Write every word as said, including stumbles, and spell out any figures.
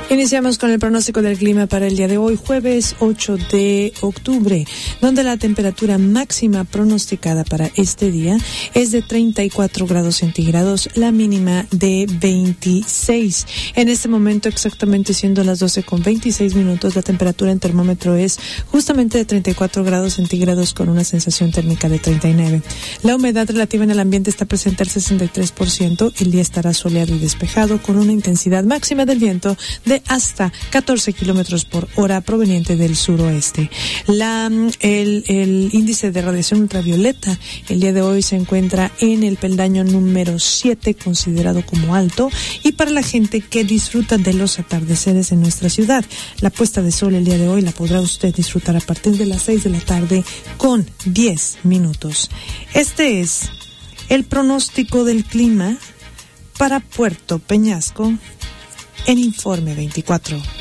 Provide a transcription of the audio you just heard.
Iniciamos con el pronóstico del clima para el día de hoy, jueves ocho de octubre, donde la temperatura máxima pronosticada para este día es de treinta y cuatro grados centígrados, la mínima de veintiséis. En este momento, exactamente siendo las doce con veintiséis minutos, la temperatura en termómetro es justamente de treinta y cuatro grados centígrados con una sensación térmica de treinta y nueve. La humedad relativa en el ambiente está presente al sesenta y tres por ciento. El día estará soleado y despejado con una intensidad máxima del viento de hasta catorce kilómetros por hora proveniente del suroeste. La, el, el índice de radiación ultravioleta el día de hoy se encuentra en el peldaño número siete, considerado como alto, y para la gente que disfruta de los atardeceres en nuestra ciudad, la puesta de sol el día de hoy la podrá usted disfrutar a partir de las seis de la tarde con diez minutos. Este es el pronóstico del clima para Puerto Peñasco en Informe veinticuatro.